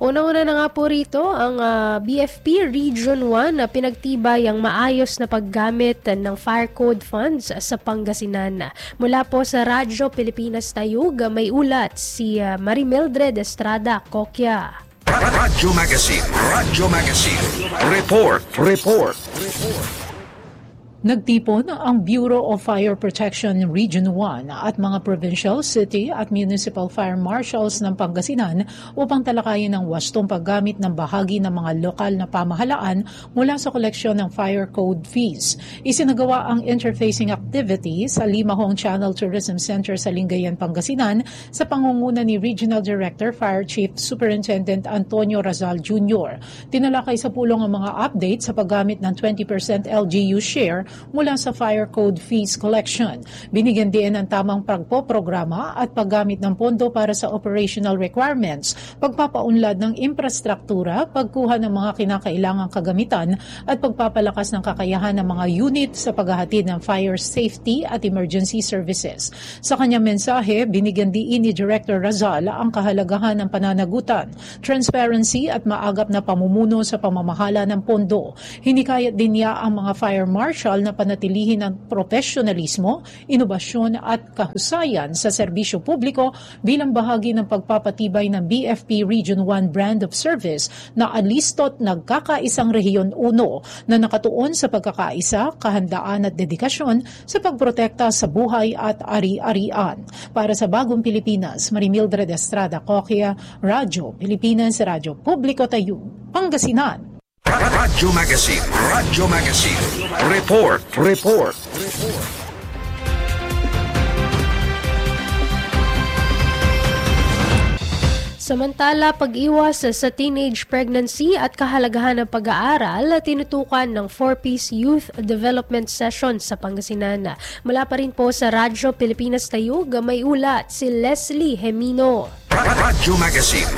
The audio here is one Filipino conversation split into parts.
Una-una na nga po rito ang BFP Region 1 na pinagtibay ang maayos na paggamit ng fire code funds sa Pangasinan. Mula po sa Radyo Pilipinas Tayug, may ulat si Marimildred Estrada Kokya. Radyo Magazine. Report. Nagtipon ang Bureau of Fire Protection Region 1 at mga provincial, city at municipal fire marshals ng Pangasinan upang talakayin ang wastong paggamit ng bahagi ng mga lokal na pamahalaan mula sa koleksyon ng fire code fees. Isinagawa ang interfacing activity sa Limahong Channel Tourism Center sa Lingayen, Pangasinan sa pangunguna ni Regional Director Fire Chief Superintendent Antonio Razal Jr. Tinalakay sa pulong ang mga update sa paggamit ng 20% LGU share mula sa fire code fees collection. Binigyan din ang tamang pagpoprograma at paggamit ng pondo para sa operational requirements, pagpapaunlad ng infrastruktura, pagkuha ng mga kinakailangang kagamitan at pagpapalakas ng kakayahan ng mga unit sa paghahatid ng fire safety at emergency services. Sa kanyang mensahe, binigyan din ni Director Razal ang kahalagahan ng pananagutan, transparency at maagap na pamumuno sa pamamahala ng pondo. Hinikayat din niya ang mga fire marshal na panatilihin ang profesionalismo, inobasyon at kahusayan sa serbisyo publiko bilang bahagi ng pagpapatibay ng BFP Region 1 brand of service na alistot nagkakaisang Rehiyon 1 na nakatuon sa pagkakaisa, kahandaan at dedikasyon sa pagprotekta sa buhay at ari-arian. Para sa Bagong Pilipinas, Marimildred Estrada Kokya, Radyo Pilipinas, Radyo Publiko Tayug, Pangasinan. Radyo Magazine. Report. Samantala, pag-iwas sa teenage pregnancy at kahalagahan ng pag-aaral tinutukan ng 4-piece Youth Development Session sa Pangasinan. Mula pa rin po sa Radyo Pilipinas Tayug, may ulat si Leslie Hemino. Radyo Magazine.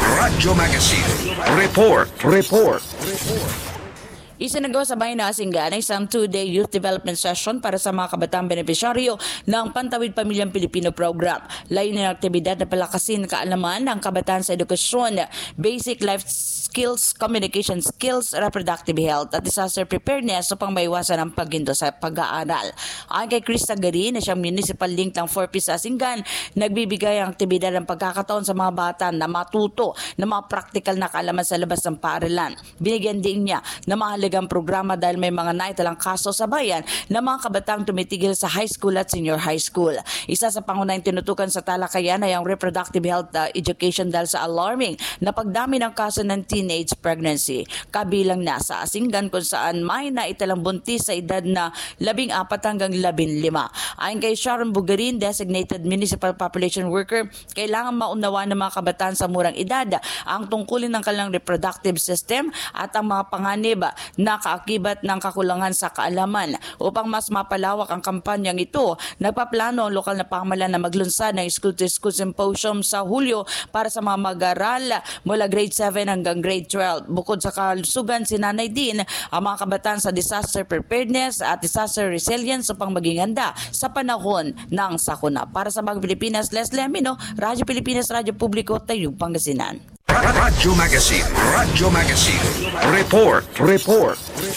Report. Isinagawa sa bayan na Asinggan ay isang 2-day youth development session para sa mga kabataan benepisyaryo ng Pantawid Pamilyang Pilipino Program. Layunin ng aktibidad na palakasin kaalaman ng kabataan sa edukasyon, basic life skills, communication skills, reproductive health at disaster preparedness upang maiwasan ang paghinto sa pag-aaral. Ayon kay Krista Garin na siyang municipal link ng 4-piece Asinggan, nagbibigay ang aktibidad ng pagkakataon sa mga bata na matuto ng mga practical na kaalaman sa labas ng paaralan. Binigyan din niya na mahalagang programa dahil may mga naitalang kaso sa bayan na mga kabataang tumitigil sa high school at senior high school. Isa sa pangunahing tinutukan sa talakayan ay ang reproductive health education dahil sa alarming na pagdami ng kaso ng teenage pregnancy. Kabilang na sa Asinggan kung saan may naitalang buntis sa edad na 14 hanggang 15. Ayon kay Sharon Bugarin, designated municipal population worker, kailangan maunawa ng mga kabataan sa murang edad ang tungkulin ng kanilang reproductive system at ang mga panganib na kaakibat ng kakulangan sa kaalaman. Upang mas mapalawak ang kampanyang ito, nagpaplano ang lokal na pamahalaan na maglunsad ng school-to-school symposium sa Hulyo para sa mga mag-aral mula grade 7 hanggang grade 12. Bukod sa kalusugan, sinanay din ang mga kabataan sa disaster preparedness at disaster resilience upang maging handa sa panahon ng sakuna. Para sa Bagong Pilipinas, Leslie Amino, Radyo Pilipinas, Radyo Publiko, Tayug, Pangasinan. Radyo Magazine. Report.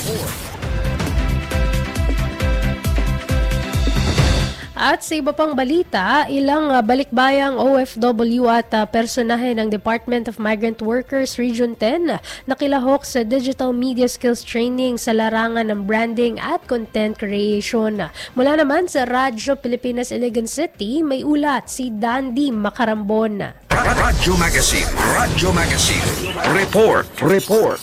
At sa iba pang balita, ilang balikbayang OFW at personahe ng Department of Migrant Workers Region 10 nakilahok sa Digital Media Skills Training sa larangan ng branding at content creation. Mula naman sa Radyo Pilipinas Iligan City, may ulat si Dandy Macarambon. Radyo Magazine. Report.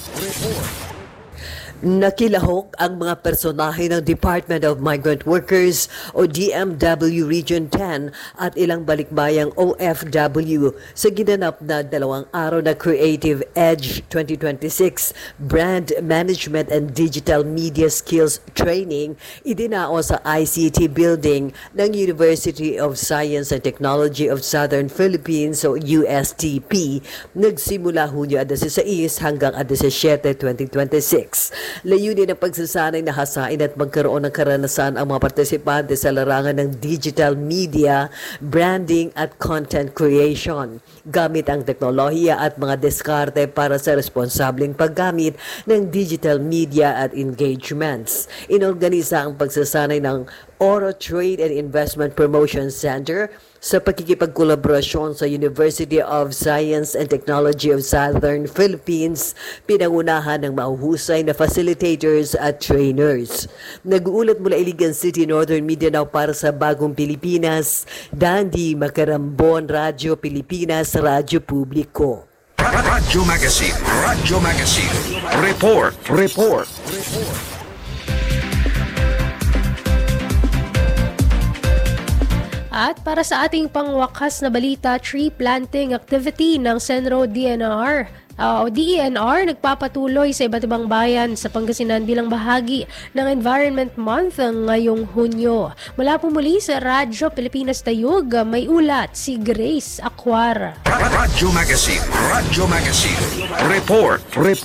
Nakilahok ang mga personahe ng Department of Migrant Workers o DMW Region 10 at ilang balikbayang OFW sa ginanap na 2 araw na Creative Edge 2026 Brand Management and Digital Media Skills Training idinao sa ICT Building ng University of Science and Technology of Southern Philippines o USTP. Nagsimula Hunyo 16 hanggang 17, 2026. Layunin ng pagsasanay na hasain at magkaroon ng karanasan ang mga partisipante sa larangan ng digital media, branding at content creation. Gamit ang teknolohiya at mga diskarte para sa responsableng paggamit ng digital media at engagements. Inorganisa ang pagsasanay ng Oro Trade and Investment Promotion Center sa pakikipagkolaborasyon sa University of Science and Technology of Southern Philippines, pinangunahan ng mahuhusay na facilitators at trainers. Nag-uulat mula Iligan City, Northern Mindanao para sa Bagong Pilipinas, Dandy Macarambon, Radyo Pilipinas, Radyo Publiko. Radyo Magazine. Radyo Magazine. Report. At para sa ating pangwakas na balita, tree planting activity ng Senro DENR, nagpapatuloy sa iba't ibang bayan sa Pangasinan bilang bahagi ng Environment Month ngayong Hunyo. Mula po muli sa Radyo Pilipinas Tayug, may ulat si Grace Aquara. Radyo Magazine. Report.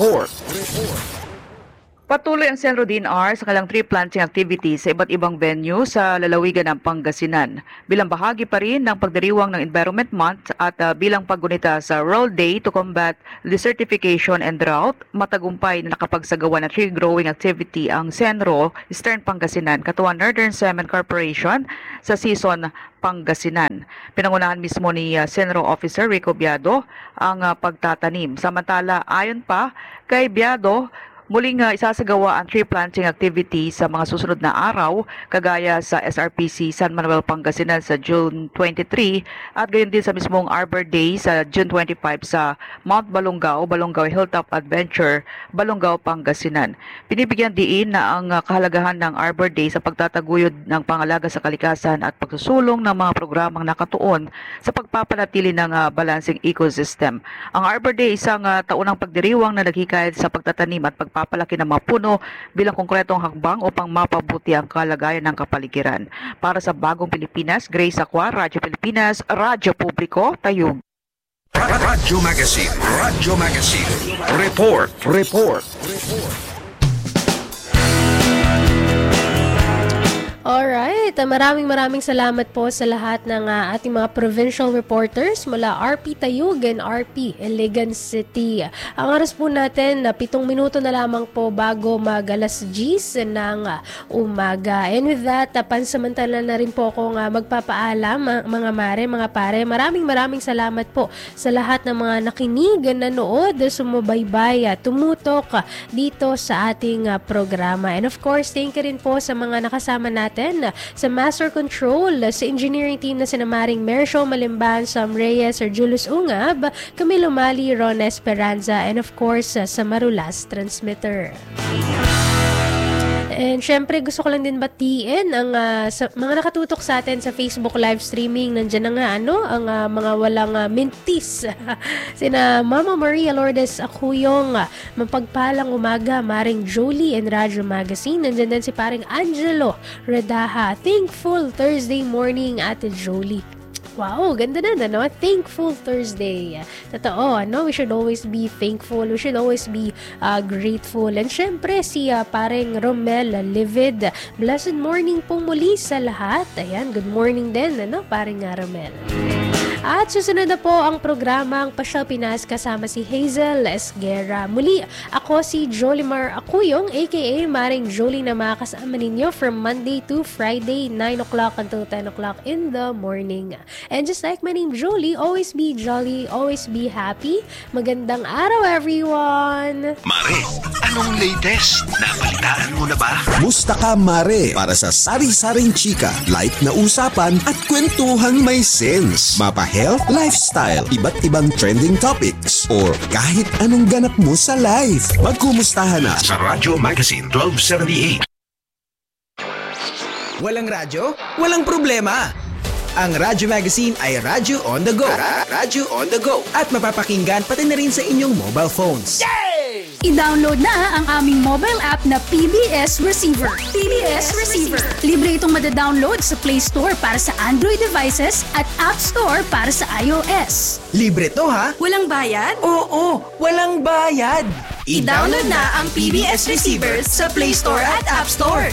Patuloy ang Senro DENR sa kanilang tree planting activities sa iba't ibang venue sa lalawigan ng Pangasinan. Bilang bahagi pa rin ng pagdiriwang ng Environment Month at bilang paggunita sa World Day to Combat Desertification and Drought, matagumpay na nakapagsagawa ng tree growing activity ang Senro Eastern Pangasinan, katuwang Northern Cement Corporation sa season Pangasinan. Pinangunahan mismo ni Senro Officer Rico Biado ang pagtatanim. Samantala, ayon pa kay Biado, muling isasagawa ang tree planting activity sa mga susunod na araw, kagaya sa SRPC San Manuel, Pangasinan sa June 23 at gayon din sa mismong Arbor Day sa June 25 sa Mount Balongao Hilltop Adventure, Balongao, Pangasinan. Binibigyan diin na ang kahalagahan ng Arbor Day sa pagtataguyod ng pangalaga sa kalikasan at pagsusulong ng mga programang nakatuon sa pagpapanatili ng balancing ecosystem. Ang Arbor Day isang taunang pagdiriwang na naghikayat sa pagtatanim at pagpapalaki ng mga puno bilang konkretong hakbang upang mapabuti ang kalagayan ng kapaligiran. Para sa Bagong Pilipinas, Grace Aqua, Radyo Pilipinas, Radyo Publiko, Tayug. Radyo Magazine. Report. Alright, maraming salamat po sa lahat ng ating mga provincial reporters mula RP Tayug and RP Iligan City. Ang oras po natin, 7 minuto na lamang po bago mag alas 10 ng umaga. And with that, pansamantala na rin po akong magpapaalam, mga mare, mga pare. Maraming salamat po sa lahat ng mga nakinig, nanood, sumubaybay, tumutok dito sa ating programa. And of course, thank you rin po sa mga nakasama natin sa Master Control, sa engineering team na sinamaring Mersho Malimban, Sam Reyes, Sir Julius Ungab, Camilo Mali, Ron Esperanza, and of course sa Marulas Transmitter. And syempre gusto ko lang din batiin ang sa mga nakatutok sa atin sa Facebook live streaming. Nandiyan na nga ang mga walang mintis. Sina Mama Maria Lourdes Acuyong, mapagpalang umaga, Maring Jolie and Radyo Magazine. Nandiyan din si paring Angelo Redaha. Thankful Thursday morning, Ate Jolie. Wow, ganda na, Thankful Thursday. Totoo, we should always be thankful. We should always be grateful. And syempre, si pareng Romel Livid. Blessed morning po muli sa lahat. Ayan, good morning din, pareng Romel. At susunod na po ang programang Pasyal Pinas kasama si Hazel Esguerra. Muli, ako si Jolimar Acuyong, aka Maring Jolie, na makakasama ninyo from Monday to Friday, 9 o'clock until 10 o'clock in the morning. And just like my name Jolie, always be jolly, always be happy. Magandang araw, everyone! Mare, anong latest? Nabalitaan mo na ba? Musta ka, Mare? Para sa sari-saring chika, light na usapan at kwentuhang may sense. Mapa-health, lifestyle, iba't ibang trending topics, or kahit anong ganap mo sa life. Magkumustahan na Sa Radyo Magazine 1278. Walang radyo? Walang problema! Ang Radyo Magazine ay Radyo on the go. Radyo on the go. At mapapakinggan pati na rin sa inyong mobile phones. I-download na ang aming mobile app na PBS Receiver. PBS Receiver. Libre itong madadownload sa Play Store para sa Android devices at App Store para sa iOS. Libre to, ha? Walang bayad? Oo, walang bayad. I-download na ang PBS Receiver sa Play Store at App Store.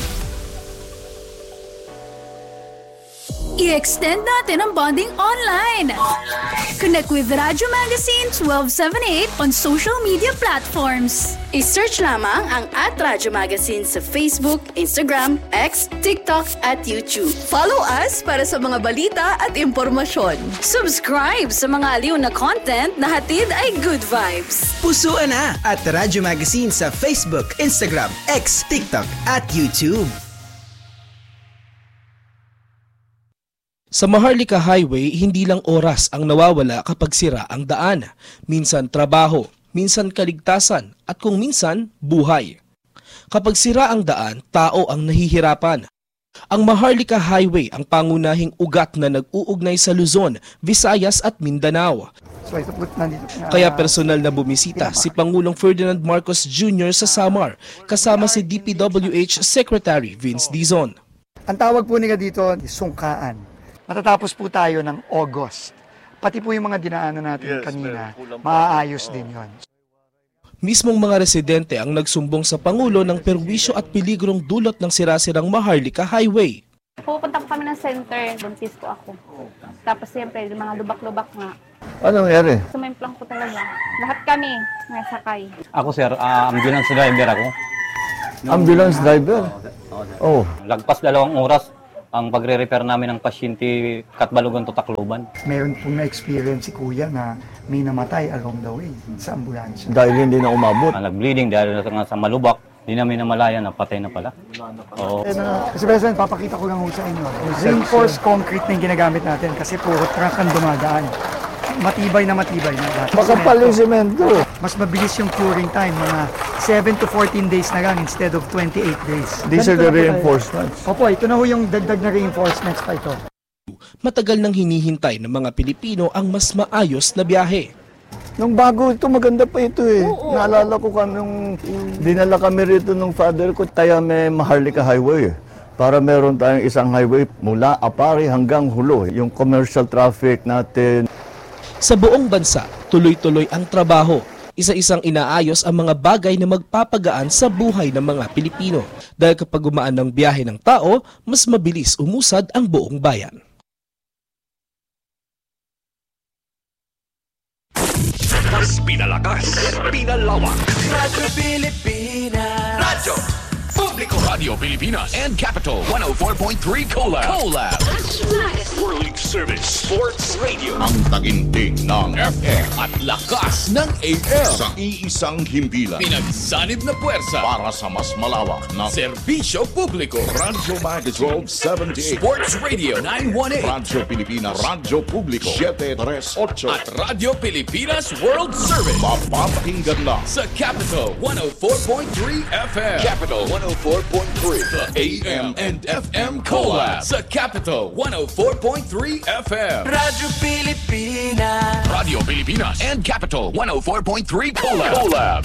I-extend natin ang bonding online. Connect with Radyo Magazine 1278 on social media platforms. I-search lamang ang @Radyo Magazine sa Facebook, Instagram, X, TikTok at YouTube. Follow us para sa mga balita at impormasyon. Subscribe sa mga aliw na content na hatid ay good vibes. Pusuan na at Radyo Magazine sa Facebook, Instagram, X, TikTok at YouTube. Sa Maharlika Highway, hindi lang oras ang nawawala kapag sira ang daan. Minsan trabaho, minsan kaligtasan, at kung minsan, buhay. Kapag sira ang daan, tao ang nahihirapan. Ang Maharlika Highway ang pangunahing ugat na nag-uugnay sa Luzon, Visayas at Mindanao. Kaya personal na bumisita si Pangulong Ferdinand Marcos Jr. sa Samar, kasama si DPWH Secretary Vince Dizon. Ang tawag po nila dito, sungkaan. Matatapos po tayo ng August. Pati po yung mga dinaanan natin kanina, maaayos din yon. Mismong mga residente ang nagsumbong sa Pangulo ng perwisyo at peligrong dulot ng sirasirang Maharlika Highway. Pupunta po kami ng center, buntis po ako. Tapos siyempre, mga lubak-lubak nga. Ano nangyari? Sumimplang po talaga. Lahat kami nasakay. Ako sir, ambulance driver ako. Ambulance driver? Oh. Lagpas 2 oras ang pagre-repair namin ng pasyente Katbalogan to Tacloban. Meron pong na-experience si Kuya na may namatay along the way sa ambulansya. Dahil hindi na umabot. Nag-bleeding dahil sa malubak, hindi namin namalaya na patay na pala. Oo. Kasi President, papakita ko lang ho sa inyo. Reinforced concrete na yung ginagamit natin kasi puro truck ang dumadaan. Matibay na matibay na. Makapal yung semento. Mas mabilis yung curing time, mga 7 to 14 days na lang instead of 28 days. These are the reinforcements. Opo, ito na ho yung dagdag na reinforcements pa ito. Matagal nang hinihintay ng mga Pilipino ang mas maayos na biyahe. Nung bago ito, maganda pa ito eh. Oo. Naalala ko nung dinala kami rito ng father ko, tayo may Maharlika Highway. Para meron tayong isang highway mula Apari hanggang Hulo. Yung commercial traffic natin. Sa buong bansa, tuloy-tuloy ang trabaho. Isa-isang inaayos ang mga bagay na magpapagaan sa buhay ng mga Pilipino. Dahil kapag gumaan ng biyahe ng tao, mas mabilis umusad ang buong bayan. Mas pinalakas, pinalawak. Radyo Pilipinas. Radyo Publiko. Radio Pilipinas and Capital 104.3 Collab. World Service Sports Radio. Ang taginting ng FM at lakas ng AM. Sa iisang himpilan. Pinagsanib na puwersa para sa mas malawak na serbisyo publiko. Radyo Magazine 1278. Sports Radio 918. Radyo Pilipinas. Radyo Publiko 738. At Radyo Pilipinas World Service. Mapapakinggan lang sa Capital 104.3 FM. Capital 104.3. The AM and FM Collab sa Capital 104.3 FM. Radyo Pilipinas. Radio Pilipinas and Capital 104.3 Collab.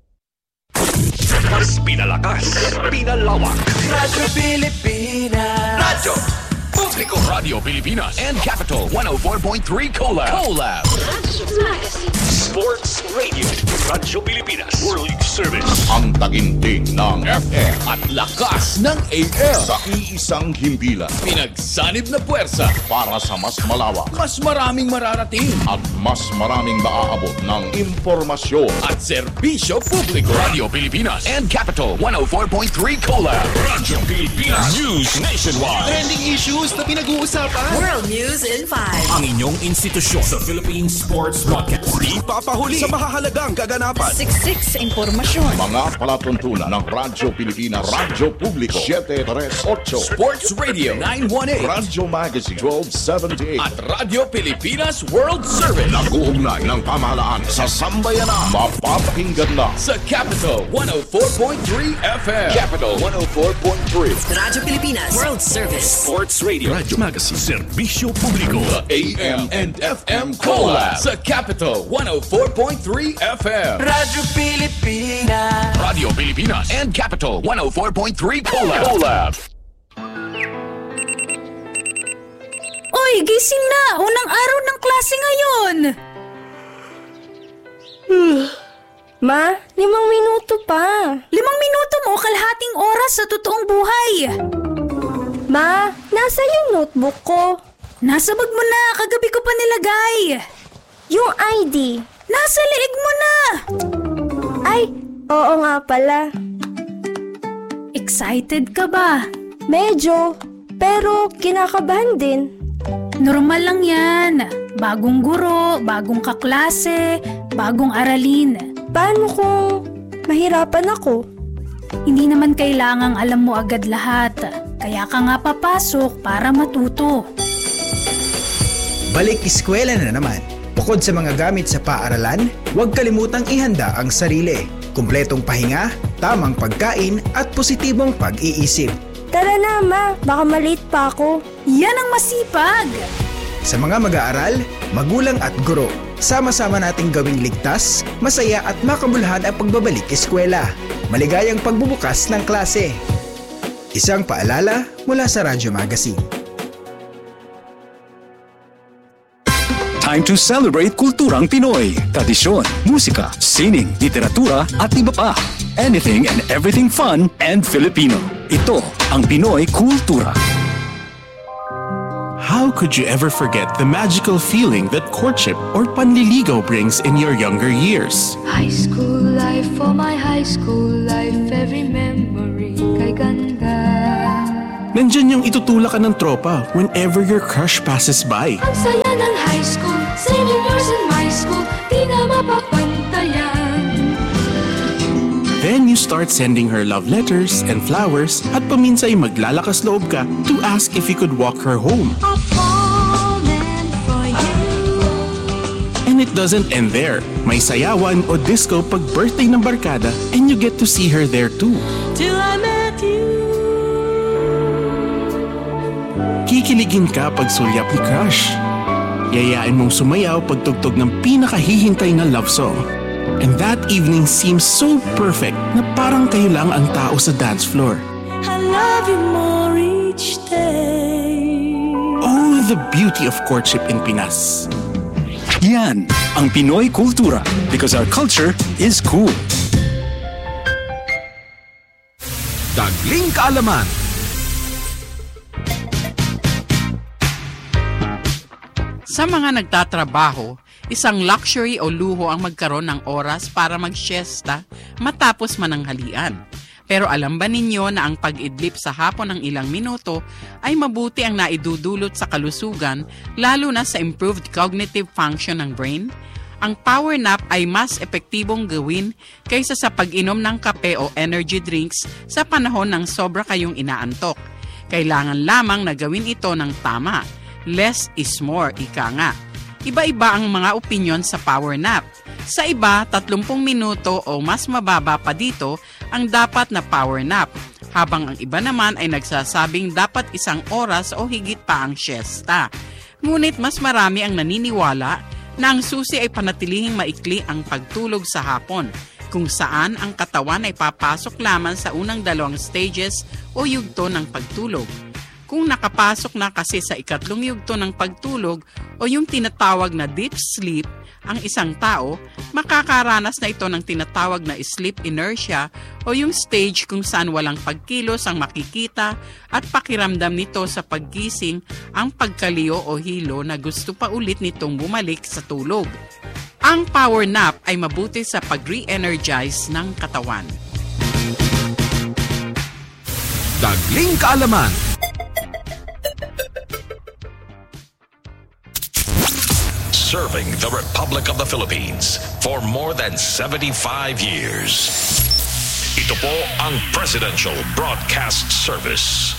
Mas pinalakas, pinalawak. Radyo Pilipinas. Radyo Publiko. Radio Pilipinas and Capital 104.3 Collab. Sports Radio. Radyo Pilipinas. World Service. Ang taginting ng FM at lakas ng AM. Sa iisang himpilan. Pinagsanib na puwersa para sa mas malawak. Mas maraming mararating. At mas maraming maaabot ng impormasyon at serbisyo publiko. Radio Pilipinas and Capital 104.3 Collab. Radyo Pilipinas. News Nationwide. Trending issues na pinag-uusapan. World News in 5. Ang inyong institusyon sa Philippine Sports Podcast. Di papahuli sa mahahalagang kaganapan. Siksik sa impormasyon. Mga palatuntunan ng Radyo Pilipinas, Radyo Publiko 738, Sports Radio 918, Radyo Magazine 1278 at Radyo Pilipinas World Service. Nag-uugnay ng pamahalaan sa sambayanan. Mapapakinggan lang sa Capital 104.3 FM. Capital 104.3. Radyo Pilipinas World Service. Sports Radio, Radyo Magazine, Serbisyo Publiko, the AM and FM Collab sa Capital 104.3 FM. Radyo Pilipinas. Radio Pilipinas and Capital 104.3 Collab. Oy, gising na! Unang araw ng klase ngayon! Ma, 5 minuto pa. 5 minuto mo, kalahating oras sa totoong buhay. Ma, nasa yung notebook ko. Nasa bag mo na, kagabi ko pa nilagay. Yung ID. Nasa leeg mo na. Ay, oo nga pala. Excited ka ba? Medyo, pero kinakabahan din. Normal lang yan. Bagong guro, bagong kaklase, bagong aralin. Paano kung mahirapan ako? Hindi naman kailangang alam mo agad lahat. Kaya ka nga papasok para matuto. Balik eskwela na naman. Bukod sa mga gamit sa paaralan, huwag kalimutang ihanda ang sarili. Kumpletong pahinga, tamang pagkain at positibong pag-iisip. Tara na, Ma. Baka maliit pa ako. Yan ang masipag! Sa mga mag-aaral, magulang at guro, sama-sama nating gawing ligtas, masaya at makabuluhan ang pagbabalik eskwela. Maligayang pagbubukas ng klase. Isang paalala mula sa Radyo Magazine. Time to celebrate kulturang Pinoy. Tradisyon, musika, sining, literatura at iba pa. Anything and everything fun and Filipino. Ito ang Pinoy Kultura. How could you ever forget the magical feeling that courtship or panliligaw brings in your younger years? High school life, for my high school life, every memory kay ganda. Nandyan yung itutulak ka ng tropa whenever your crush passes by. Ang saya ng high school, seniors in my school, di na mapapantayan. Then you start sending her love letters and flowers at paminsay maglalakas loob ka to ask if you could walk her home. And it doesn't end there. May sayawan o disco pag birthday ng barkada and you get to see her there too. Till I met you. Kikiligin ka pag sulyap ni crush. Yayain mong sumayaw pag tugtog ng pinakahihintay na love song. And that evening seems so perfect na parang kayo lang ang tao sa dance floor. I love you more each day. Oh, the beauty of courtship in Pinas. Yan ang Pinoy Kultura because our culture is cool. Dagling Kaalaman. Sa mga nagtatrabaho, isang luxury o luho ang magkaroon ng oras para mag-siesta matapos mananghalian. Pero alam ba ninyo na ang pag-idlip sa hapon ng ilang minuto ay mabuti ang naidudulot sa kalusugan, lalo na sa improved cognitive function ng brain? Ang power nap ay mas epektibong gawin kaysa sa pag-inom ng kape o energy drinks sa panahon ng sobra kayong inaantok. Kailangan lamang na gawin ito ng tama. Less is more, ika nga. Iba-iba ang mga opinyon sa power nap. Sa iba, 30 minuto o mas mababa pa dito ang dapat na power nap, habang ang iba naman ay nagsasabing dapat 1 oras o higit pa ang siesta. Ngunit mas marami ang naniniwala na ang susi ay panatilihing maikli ang pagtulog sa hapon, kung saan ang katawan ay papasok lamang sa unang 2 stages o yugto ng pagtulog. Kung nakapasok na kasi sa ikatlong yugto ng pagtulog o yung tinatawag na deep sleep, ang isang tao, makakaranas na ito ng tinatawag na sleep inertia o yung stage kung saan walang pagkilos ang makikita at pakiramdam nito sa paggising ang pagkaliyo o hilo na gusto pa ulit nitong bumalik sa tulog. Ang power nap ay mabuti sa pag-re-energize ng katawan. Dagling Kaalaman. Serving the Republic of the Philippines for more than 75 years. Ito po ang Presidential Broadcast Service.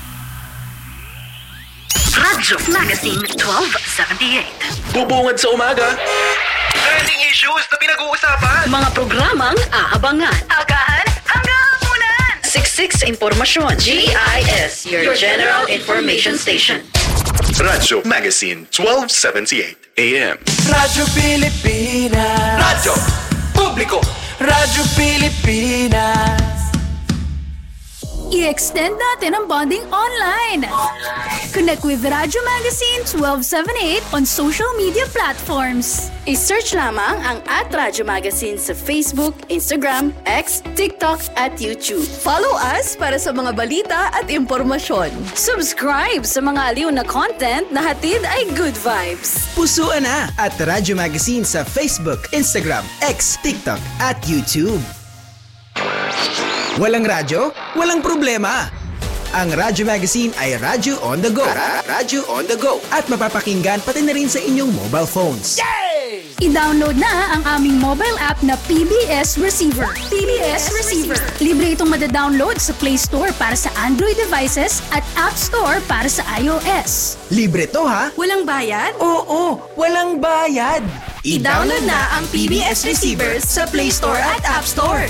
Radyo Magazine 1278. Bubungad sa umaga. Trending issues na pinag-uusapan. Mga programang aabangan. Agahan hanggang hapunan. Siksik sa impormasyon. GIS, your General Information Station. Radyo Magazine 1278 AM. Radyo Pilipinas. Radyo Publiko. Radyo Pilipinas. I-extend natin ang bonding online. Connect with Radyo Magazine 1278 on social media platforms. I-search lamang ang @Radyo Magazine sa Facebook, Instagram, X, TikTok at YouTube. Follow us para sa mga balita at impormasyon. Subscribe sa mga aliw na content na hatid ay good vibes. Pusuan na at Radyo Magazine sa Facebook, Instagram, X, TikTok at YouTube. Walang radyo? Walang problema. Ang Radyo Magazine ay Radyo on the go. Radyo on the go. At mapapakinggan pati na rin sa inyong mobile phones. I-download na ang aming mobile app na PBS Receiver. PBS Receiver. Libre itong madadownload sa Play Store para sa Android devices at App Store para sa iOS. Libre to ha? Walang bayad? Oo, walang bayad. I-download na ang PBS Receiver sa Play Store at App Store.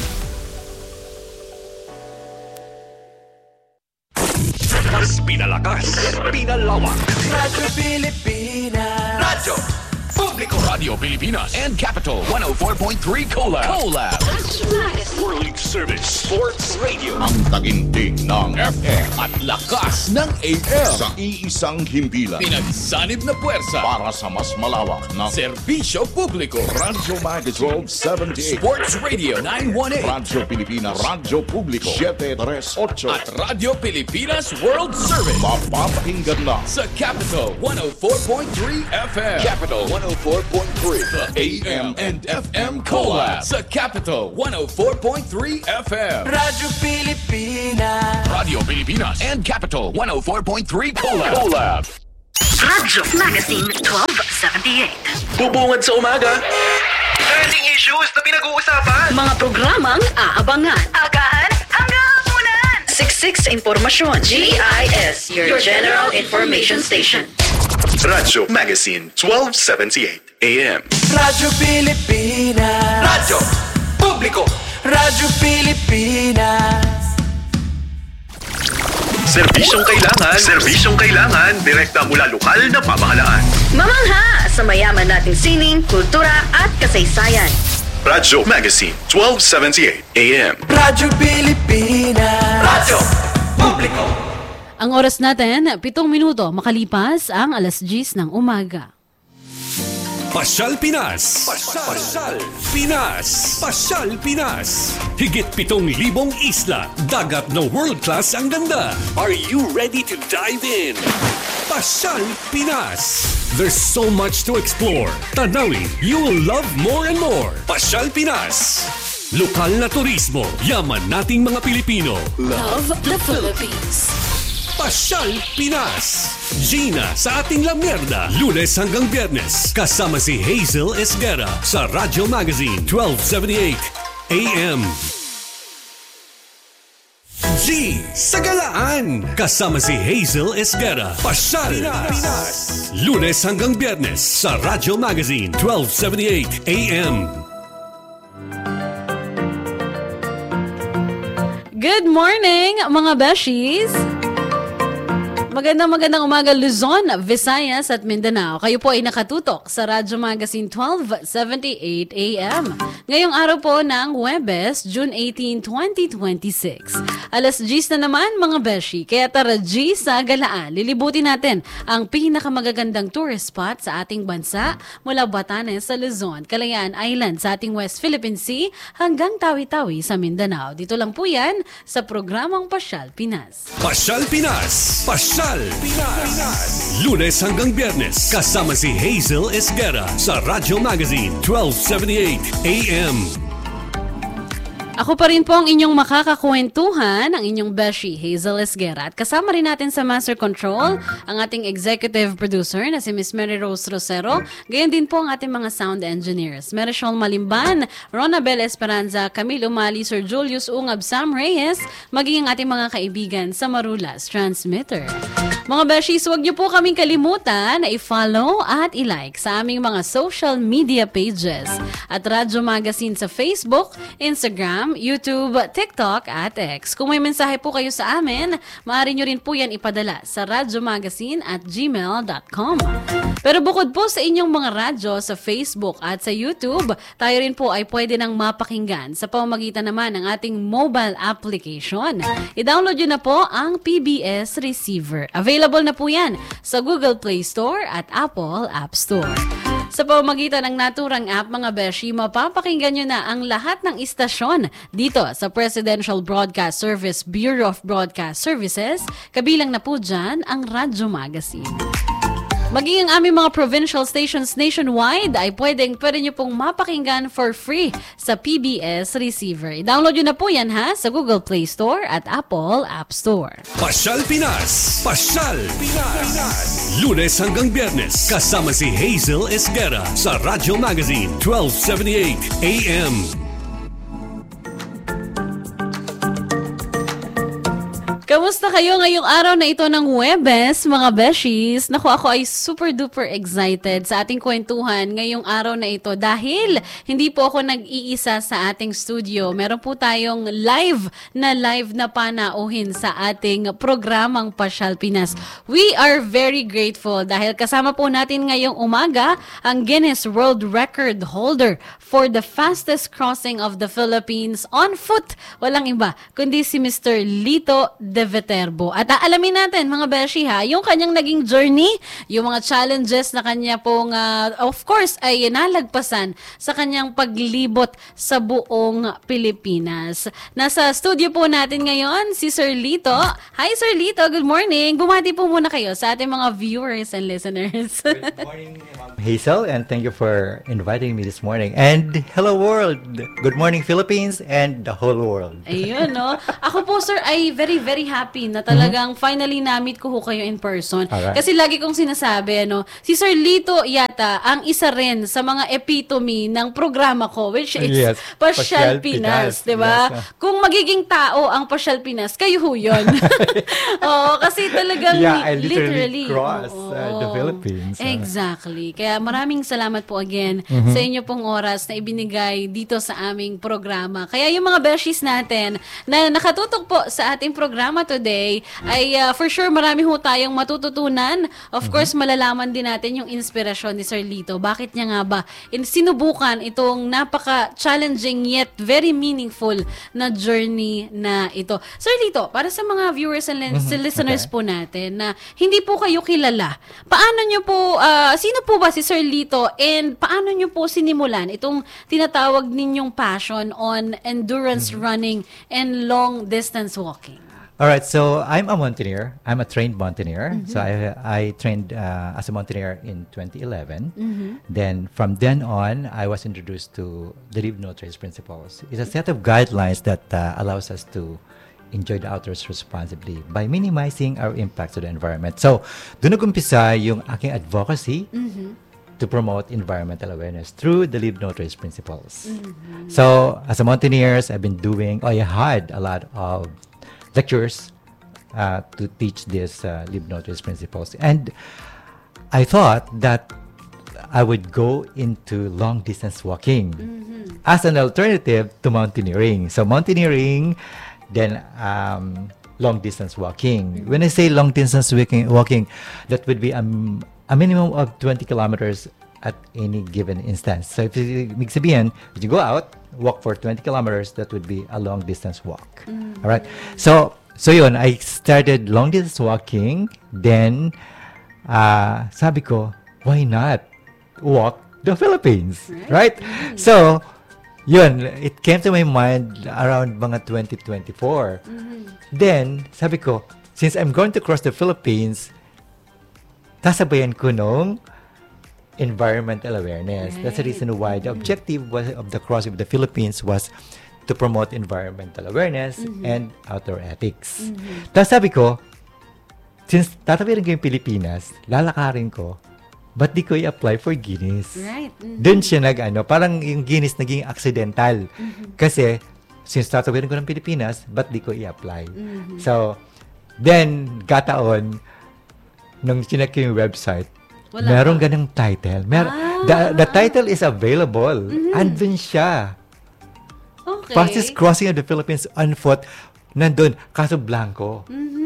Mas pinalakas, pinalawak. Radyo Pilipinas. Radyo Publiko Radio Pilipinas and Capital 104.3 Collab. World Service Sports Radio. Ang taginting ng FM at lakas ng AM. Sa iisang himpilan. Pinagsanib na puwersa para sa mas malawak na serbisyo publiko. Radyo Magazine 1278. Sports Radio 918. Radyo Pilipinas. Radyo Publiko 738. At Radyo Pilipinas World Service. Mapapakinggan na sa Capital 104.3 FM. Capital 104.3. The AM and FM Collab sa Capital 104.3 FM. Radyo Pilipinas. Radio Pilipinas and Capital 104.3 Collab. Radyo Magazine 1278. Bubungad sa umaga. Trending issues na pinag-uusapan. Mga programang aabangan. Agahan hanggang hapunan. Siksik sa impormasyon. GIS, your general information station. Radyo Magazine 1278 AM. Radyo Pilipinas. Radyo Publiko. Radyo Pilipinas. Serbisyong kailangan, direkta mula lokal na pamahalaan. Mamangha sa mayaman nating sining, kultura at kasaysayan. Radyo Magazine 1278 AM. Radyo Pilipinas. Radyo Publiko. Ang oras natin, 7 minuto makalipas ang 10:00 ng umaga. Pasyal Pinas. Pasyal Pinas. Pasyal Pinas. Higit 7,000 isla, dagat na world class ang ganda. Are you ready to dive in? Pasyal Pinas. There's so much to explore. Tanawin, you will love more and more. Pasyal Pinas. Lokal na turismo, yaman nating mga Pilipino. Love the Philippines. Pasyal Pinas. Gina sa ating La Mierda. Lunes hanggang Biyernes. Kasama si Hazel Esguera sa Radyo Magazine 1278 AM. G sa Galaan. Kasama si Hazel Esguera. Pasyal Pinas. Lunes hanggang Biyernes sa Radyo Magazine 1278 AM. Good morning, mga beshies! Magandang umaga Luzon, Visayas at Mindanao. Kayo po ay nakatutok sa Radyo Magazine 1278 AM. Ngayong araw po ng Huwebes, June 18, 2026. 10:00 na naman mga beshi. Kaya tara G sa Galaan. Lilibutin natin ang pinakamagagandang tourist spot sa ating bansa mula Batanes sa Luzon, Kalayaan Island sa ating West Philippine Sea hanggang Tawi-Tawi sa Mindanao. Dito lang po yan sa programang Pasyal Pinas. Pasyal Pinas. Pasyal Pinas. Lunes hanggang Biyernes, kasama si Hazel Esguera sa Radyo Magazine 1278 AM. Ako pa rin po ang inyong makakakwentuhan, ang inyong beshi, Hazel Esguera. At kasama rin natin sa Master Control, ang ating executive producer na si Miss Mary Rose Rosero. Gayon din po ang ating mga sound engineers. Marisol Malimban, Ronabel Esperanza, Camilo Mali, Sir Julius Ungab, Sam Reyes, maging ang ating mga kaibigan sa Marulas Transmitter. Mga beshies, huwag niyo po kaming kalimutan na i-follow at i-like sa aming mga social media pages at Radyo Magazine sa Facebook, Instagram, Instagram, YouTube, TikTok at X. Kung may mensahe po kayo sa amin, maaari nyo rin po yan ipadala sa radyomagazine@gmail.com. Pero bukod po sa inyong mga radyo sa Facebook at sa YouTube, tayo rin po ay pwede nang mapakinggan sa pamamagitan naman ng ating mobile application. I-download nyo na po ang PBS Receiver. Available na po yan sa Google Play Store at Apple App Store. Sa pamamagitan ng naturang app, mga beshi, mapapakinggan nyo na ang lahat ng istasyon dito sa Presidential Broadcast Service Bureau of Broadcast Services, kabilang na po dyan ang Radyo Magazine. Maging ang aming mga provincial stations nationwide ay pwede nyo pong mapakinggan for free sa PBS Receiver. I-download nyo na po yan sa Google Play Store at Apple App Store. Pasyal Pinas! Pasyal Pinas! Lunes hanggang Biyernes, kasama si Hazel Esguerra sa Radyo Magazine 1278 AM. Kamusta kayo ngayong araw na ito ng Huwebes, mga beshies? Naku, ako ay super duper excited sa ating kwentuhan ngayong araw na ito dahil hindi po ako nag-iisa sa ating studio. Meron po tayong live na panauhin sa ating programang Pasyal Pinas. We are very grateful dahil kasama po natin ngayong umaga ang Guinness World Record holder for the fastest crossing of the Philippines on foot. Walang iba kundi si Mr. Lito De Viterbo. At aalamin natin, mga beshi yung kanyang naging journey, yung mga challenges na kanya pong, of course, ay nalagpasan sa kanyang paglibot sa buong Pilipinas. Nasa studio po natin ngayon si Sir Lito. Hi, Sir Lito. Good morning. Bumati po muna kayo sa ating mga viewers and listeners. Good morning, Hazel, and thank you for inviting me this morning. And hello, world. Good morning, Philippines and the whole world. Ayun, no? Ako po, sir, ay very, very happy na talagang finally na-meet ko kayo in person. Alright. Kasi lagi kong sinasabi, si Sir Lito yata ang isa rin sa mga epitome ng programa ko, which is Pasyal Pinas, di ba? Yes. Kung magiging tao ang Pasyal Pinas, kayo ho yun. Oo, kasi talagang I literally cross the Philippines. Exactly. Kaya maraming salamat po again sa inyo pong oras na ibinigay dito sa aming programa. Kaya yung mga beshies natin na nakatutok po sa ating programa today ay for sure marami ho tayong matututunan. Of course, malalaman din natin yung inspirasyon ni Sir Lito. Bakit niya nga ba sinubukan itong napaka-challenging yet very meaningful na journey na ito. Sir Lito, para sa mga viewers and listeners po natin na hindi po kayo kilala, paano nyo po, sino po ba si Sir Lito and paano nyo po sinimulan itong tinatawag ninyong passion on endurance running and long distance walking? All right, so I'm a mountaineer. I'm a trained mountaineer. So I trained as a mountaineer in 2011. Then from then on, I was introduced to the Leave No Trace Principles. It's a set of guidelines that allows us to enjoy the outdoors responsibly by minimizing our impact to the environment. So doon nag-umpisa yung aking advocacy to promote environmental awareness through the Leave No Trace Principles. So as a mountaineer, I had a lot of lectures to teach this Leave No Trace Principles. And I thought that I would go into long distance walking as an alternative to mountaineering. So mountaineering, then long distance walking. When I say long distance walking, that would be a minimum of 20 kilometers at any given instance. So if you go out, walk for 20 kilometers, that would be a long distance walk. All right. So yun, I started long distance walking. Then, sabi ko, why not walk the Philippines? Right? So, yun, it came to my mind around mga 2024. Then, sabi ko, since I'm going to cross the Philippines, sasabayan ko nung environmental awareness. Right. That's the reason why the objective of the crossing of the Philippines was to promote environmental awareness and outdoor ethics. Tapos sabi ko, since tatawirin ko yung Pilipinas, lalakarin ko, ba't di ko i-apply for Guinness? Right. Doon siya parang yung Guinness naging accidental. Kasi, since tatawirin ko ng Pilipinas, ba't di ko i-apply? So, then, kataon, nung chinek ko yung website, merong ganang title. The title is available. Andun siya. fastest crossing of the Philippines on foot, nandun, Caso Blanco.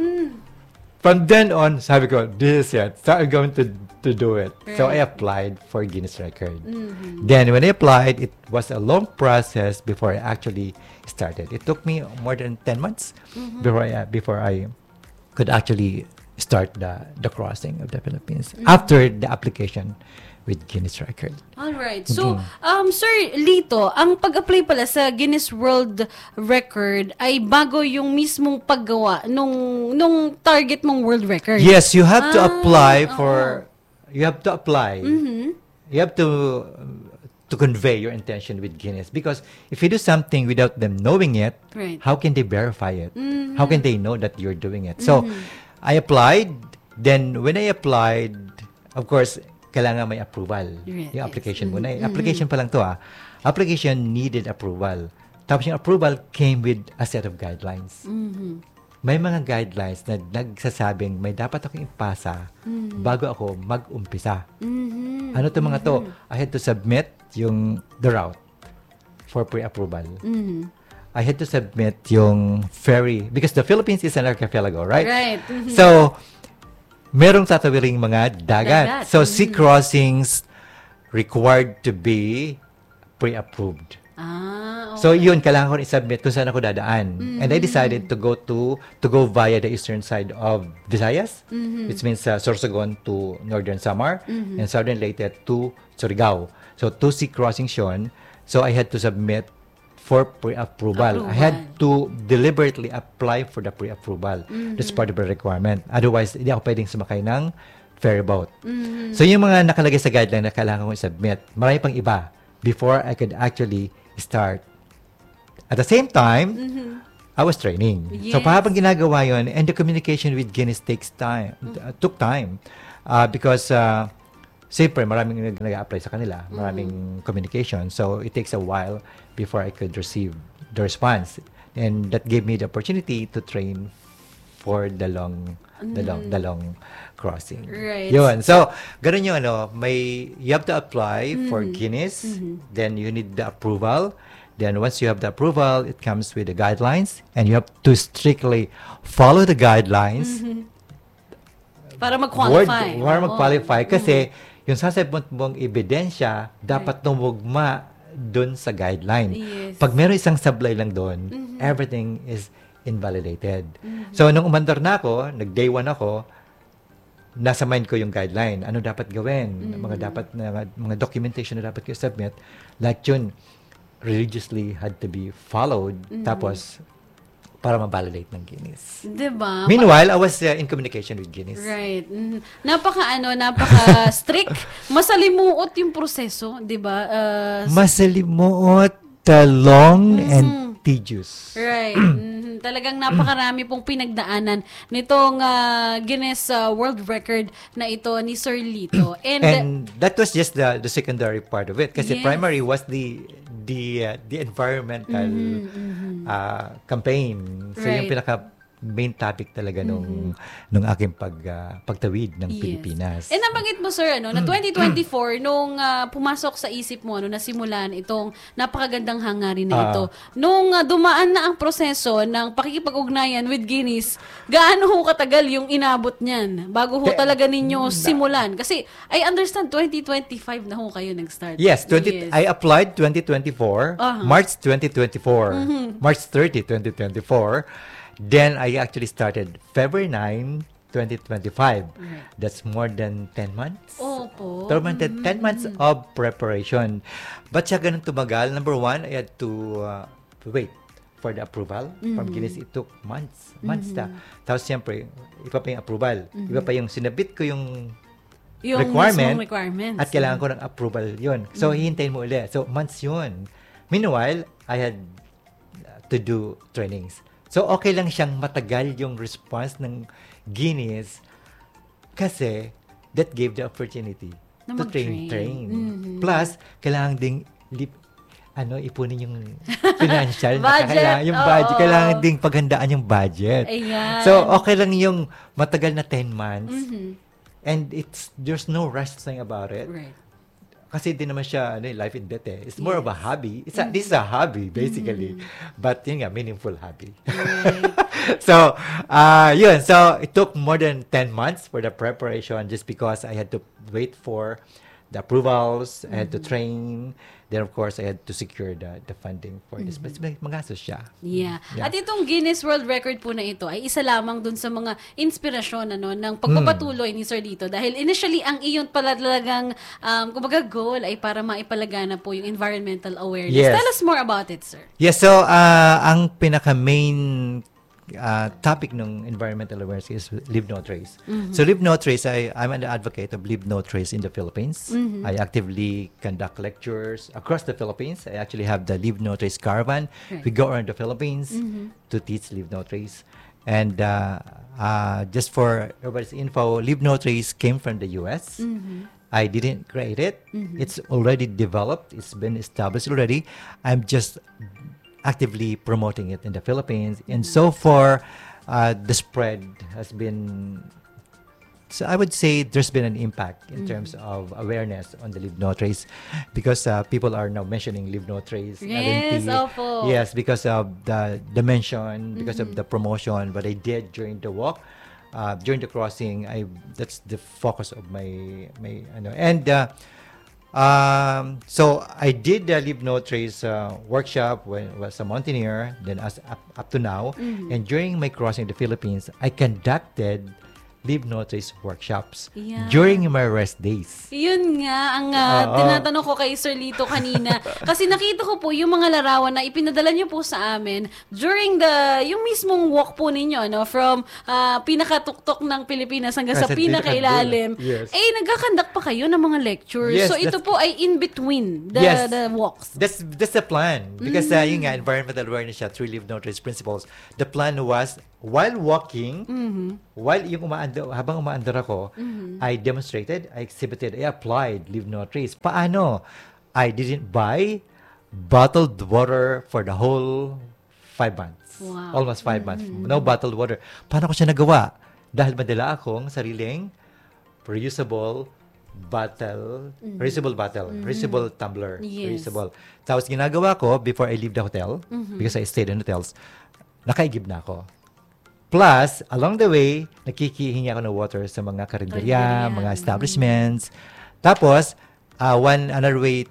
From then on, sabi ko, this is it. So I'm going to do it. So I applied for Guinness record. Then when I applied, it was a long process before I actually started. It took me more than 10 months before I could actually start the crossing of the Philippines after the application with Guinness record. Alright. So, Sir Lito, ang pag-apply pala sa Guinness World Record ay bago yung mismong paggawa nung target mong world record. Yes, you have to apply for... You have to apply. You have to convey your intention with Guinness, because if you do something without them knowing it, how can they verify it? How can they know that you're doing it? So, I applied. Then, when I applied, of course, kailangan may approval. Yung application mo na. Application pa lang to Application needed approval. Tapos yung approval came with a set of guidelines. May mga guidelines na nagsasabing may dapat akong ipasa bago ako mag-umpisa. Ano to mga to? I had to submit the route for pre-approval. I had to submit yung ferry, because the Philippines is an archipelago, right? Right. So, merong tatawiring mga dagat. So, sea crossings required to be pre-approved. So, yun, kailangan ko i-submit kung saan ako dadaan. And I decided to go via the eastern side of Visayas, which means Sorsogon to northern Samar, and southern Leyte to Surigao. So, 2 sea crossings yun. So, I had to submit for pre-approval. I had to deliberately apply for the pre-approval. That's part of the requirement. Otherwise, hindi ako pwedeng sumakay ng ferry boat. So, yung mga nakalagay sa guideline na kailangan kong i-submit, marami pang iba before I could actually start. At the same time, I was training. So, habang ginagawa yun, and the communication with Guinness took time. Because, siyempre, maraming nag-apply sa kanila. Maraming communication. So, it takes a while before I could receive the response. And that gave me the opportunity to train for the long crossing. Right. Yun. So, ganun yung you have to apply for Guinness. Then, you need the approval. Then, once you have the approval, it comes with the guidelines. And you have to strictly follow the guidelines. Para mag-qualify. Para mag-qualify. Kasi, yung sasabot mong ebidensya, dapat tumugma dun sa guideline. Pag meron isang sablay lang dun, everything is invalidated. So, nung umandar na ako, nag-day 1 ako, nasa mind ko yung guideline. Ano dapat gawin? Mga documentation na dapat ko submit. Like yun, religiously had to be followed. Tapos, para ma-validate ng Guinness. Diba? Meanwhile, I was in communication with Guinness. Right. Napaka-strict. Masalimuot yung proseso, diba? Masalimuot, long, and tedious. Right. Talagang napakarami pong pinagdaanan nitong Guinness World Record na ito ni Sir Lito. And that was just the secondary part of it. Kasi primary was the environmental campaign. So yung main topic talaga nung aking pagtawid ng Pilipinas. And nabanggit mo, sir, na 2024, nung pumasok sa isip mo, nasimulan itong napakagandang hangarin na ito, nung dumaan na ang proseso ng pakikipag-ugnayan with Guinness, gaano ho katagal yung inabot niyan bago ho talaga ninyo simulan? Kasi I understand 2025 na ho kayo nag-start. Yes, I applied 2024, March 2024, March 30, 2024. Then, I actually started February 9, 2025. That's more than 10 months. Opo. 10 months of preparation. But siya ganun tumagal. Number 1, I had to wait for the approval from Guinness. It took months. Tapos, siyempre, iba pa yung approval. Iba pa yung sinabit ko yung requirement. At kailangan ko ng approval yun. So, hihintayin mo ulit. So, months yun. Meanwhile, I had to do trainings. So, okay lang siyang matagal yung response ng Guinness kasi that gave the opportunity to train. Plus, kailangan ding ipunin yung financial budget. Yung budget. Kailangan ding paghandaan yung budget. Ayan. So, okay lang yung matagal na 10 months and there's no rush thing about it. Right. kasi di naman siya life and death eh. It's more of a hobby. This is a hobby basically. But yun nga, meaningful hobby. So, yun. So, it took more than 10 months for the preparation just because I had to wait for the approvals, I had to train. Then, of course, I had to secure the funding for this. But magastos siya. Yeah. At itong Guinness World Record po na ito ay isa lamang dun sa mga inspirasyon ng pagpapatuloy ni Sir Lito. Dahil initially, ang iyon pala talagang kumbaga goal ay para maipalagana po yung environmental awareness. Yes. Tell us more about it, sir. Yes, so ang pinaka-main topic ng environmental awareness is Leave No Trace. So Leave No Trace, I'm an advocate of Leave No Trace in the Philippines. I actively conduct lectures across the Philippines. I actually have the Leave No Trace caravan. Right. We go around the Philippines to teach Leave No Trace. And just for everybody's info, Leave No Trace came from the US. I didn't create it. It's already developed. It's been established already. I'm just actively promoting it in the Philippines, and so far the spread has been, so I would say there's been an impact in terms of awareness on the Leave No Trace, because people are now mentioning Leave No Trace. Yes, opo. Yes, because of the mention, because of the promotion, what I did during the walk, during the crossing. That's the focus of my so I did the Leave No Trace workshop when I was a mountaineer, then up to now. And during my crossing the Philippines, I conducted Leave No Trace workshops during my rest days. Yun nga ang tinatanong ko kay Sir Lito kanina. Kasi nakita ko po yung mga larawan na ipinadala niyo po sa amin during yung mismong walk po ninyo, from pinakatuktok ng Pilipinas hanggang sa pinakailalim. Yes. Nagkakandak pa kayo ng mga lectures. Yes, so ito po ay in between the walks. That's the plan. Because yung nga, environmental awareness siya through Leave No Trace principles. The plan was, while walking, while habang umaandar ako, I demonstrated, I exhibited, I applied Leave No Trace. Paano? I didn't buy bottled water for the whole 5 months. Wow. Almost 5 months. No bottled water. Paano ko siya nagawa? Dahil madala akong sariling reusable bottle, reusable tumbler, reusable. Tapos ginagawa ko before I leave the hotel, because I stayed in hotels, nakaigib na ako. Plus, along the way, nakikihingi ako ng water sa mga karinderya, mga establishments. Tapos, another way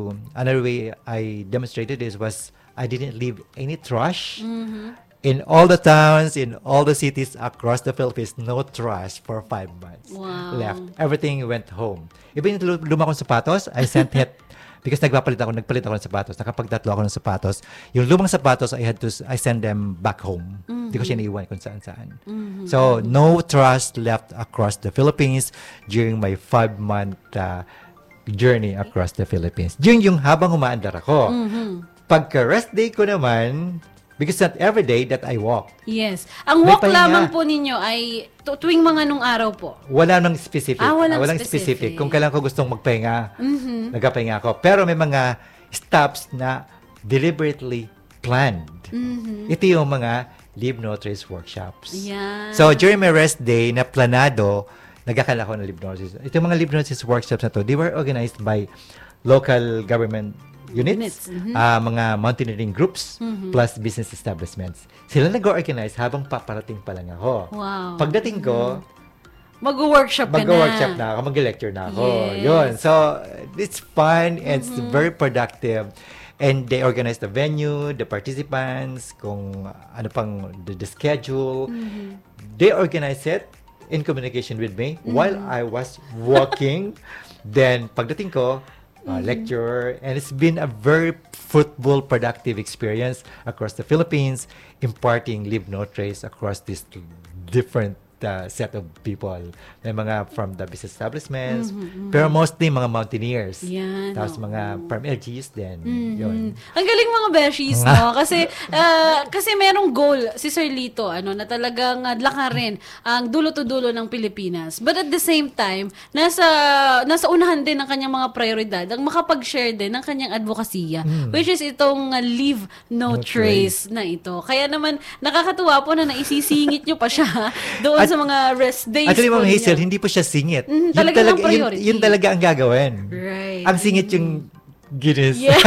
I demonstrated this was I didn't leave any trash. In all the towns, in all the cities across the Philippines, no trash for 5 months left. Everything went home. Even yung luma kong sapatos, I sent it because nagpalit ako ng sapatos. Nakapagtatlo ako ng sapatos. Yung lumang sapatos, I send them back home. Hindi ko siya naiwan kung saan-saan. So, no trash left across the Philippines during my 5-month journey across the Philippines. Yung habang umaandar ako. Pagka-rest day ko naman, because not every day that I walk. Yes. Ang walk lamang po ninyo ay tuwing mga nung araw po? Wala nang specific. Walang specific. Kung kailan ko gustong magpahinga, nagpahinga ako. Pero may mga stops na deliberately planned. Ito yung mga Leave No Trace workshops. Yeah. So, during my rest day na planado, nagkakala ko ng Leave No Trace. Ito yung mga Leave No Trace workshops na to, they were organized by local government units, mga mountaineering groups, plus business establishments. Sila nag-organize habang paparating pa lang ako. Wow. Pagdating ko, mag-workshop na ako, mag-lecture na ako. Yes. Yun. So, it's fun, and it's very productive. And they organize the venue, the participants, kung ano pang the schedule. They organize it in communication with me while I was walking. Then, pagdating ko, lecture, and it's been a very fruitful, productive experience across the Philippines, imparting Leave No Trace across these different set of people. May mga from the business establishments, pero mostly mga mountaineers. Yan, Tapos mga from LGUs din. Yun. Ang galing mga beshies, no? Kasi merong goal si Sir Lito, na talagang lakarin ang dulo-to-dulo ng Pilipinas. But at the same time, nasa unahan din ng kanyang mga prioridad ang makapag-share din ng kanyang advokasya, which is itong Leave No Trace na ito. Kaya naman, nakakatuwa po na naisisingit nyo pa siya doon sa mga rest days Actually, po Ma'am Hazel, ninyo. hindi po siya singit. Talagang ang priority. Yun talaga ang gagawin. Right. Ang singit yung Guinness. Yeah.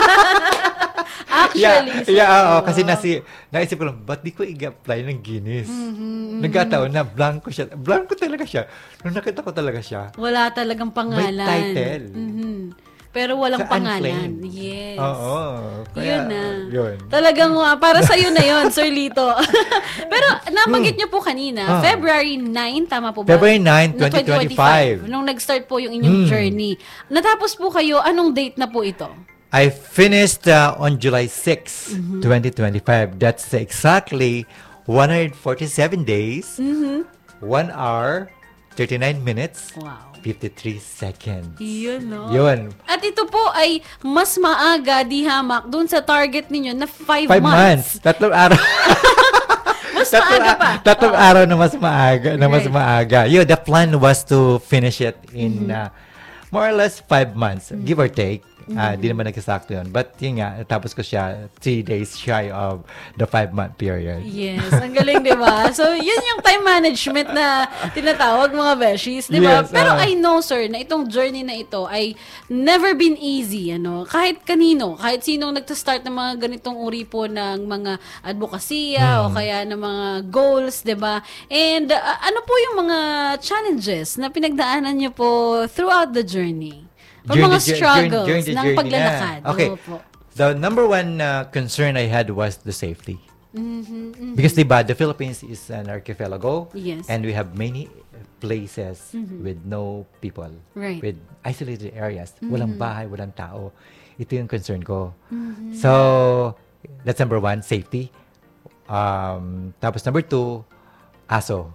Actually. Kasi naisip ko lang, ba't di ko i-apply ng Guinness? Nagkataon na, blanco siya. Blanco talaga siya. Nung nakita ko talaga siya. Wala talagang pangalan. May title. Pero walang Sa pangalan. unclaimed. Yes. Oo. Yun na. Yun. Talagang para sa'yo na yun, Sir Lito. Pero nabanggit niyo po kanina, February 9, tama po ba? February 9, 2025. Nung nag-start po yung inyong journey. Natapos po kayo, anong date na po ito? I finished on July 6, 2025. That's exactly 147 days, 1 hour, 39 minutes, 53 seconds. Yun, no? Yun. At ito po ay mas maaga di hamak dun sa target ninyo na 5 5 months. months. Tatlong araw. Mas maaga pa. Tatlong araw na mas maaga. The plan was to finish it in more or less 5 months, give or take. Di naman nagsasakto yun. But yun nga, tapos ko siya 3 days shy of the 5-month period. Yes, ang galing, di ba? So, yun yung time management na tinatawag mga beshies, di ba? Yes, Pero I know, sir, na itong journey na ito ay never been easy, ano? Kahit kanino, kahit sinong nagtastart ng mga ganitong uri po ng mga advokasya o kaya ng mga goals, di ba? And ano po yung mga challenges na pinagdaanan niyo po throughout the journey? O mga struggles ng paglalakad. Okay. The number one concern I had was the safety. Because diba, the Philippines is an archipelago. Yes. And we have many places with no people. Right. With isolated areas. Walang bahay, walang tao. Ito yung concern ko. So, that's number one, safety. Tapos number two, aso.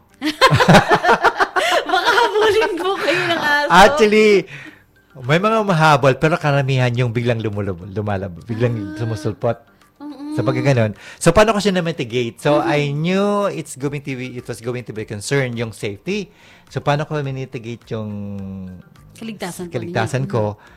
Baka habulin po kayo ng aso. Actually, may mga mahabol, pero karamihan yung biglang lumalab, biglang sumusulpot. So, pag ganun. So, paano ko siya na-mitigate? So, I knew it was going to be a concern, yung safety. So, paano ko mitigate yung kaligtasan ko?